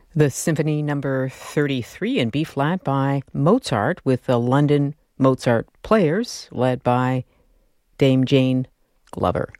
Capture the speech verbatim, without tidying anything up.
The Symphony Number thirty-three in B-flat by Mozart with the London Mozart Players led by Dame Jane Glover.